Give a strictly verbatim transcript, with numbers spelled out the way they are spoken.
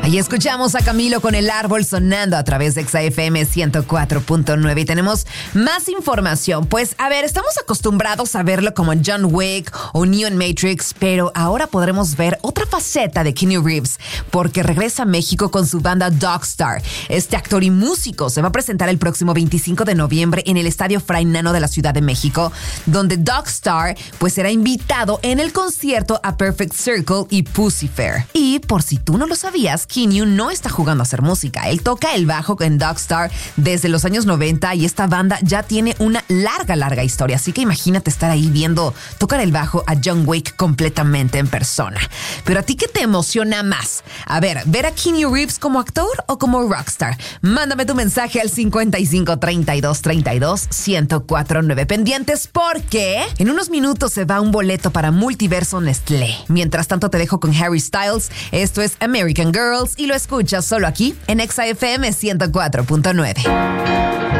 Ahí escuchamos a Camilo con El Árbol sonando a través de Exa F M ciento cuatro punto nueve y tenemos más información. Pues, a ver, estamos acostumbrados a verlo como en John Wick o Neo en Matrix, pero ahora podremos ver otra faceta de Keanu Reeves porque regresa a México con su banda Dogstar. Este actor y músico se va a presentar el próximo veinticinco de noviembre en el Estadio Fray Nano de la Ciudad de México, donde Dogstar pues será invitado en el concierto a Perfect Circle y Puscifer. Y por si tú no lo sabías, Keanu no está jugando a hacer música. Él toca el bajo en Dogstar desde los años noventa y esta banda ya tiene una larga, larga historia. Así que imagínate estar ahí viendo tocar el bajo a John Wick completamente en persona. Pero ¿a ti qué te emociona más? A ver, ¿ver a Keanu Reeves como actor o como rockstar? Mándame tu mensaje al cincuenta y cinco, treinta y dos, treinta y dos, ciento cuatro nueve. Pendientes porque en unos minutos se va un boleto para Multiverso Nestlé. Mientras tanto te dejo con Harry Styles. Esto es American Girls y lo escuchas solo aquí en Exa F M ciento cuatro punto nueve.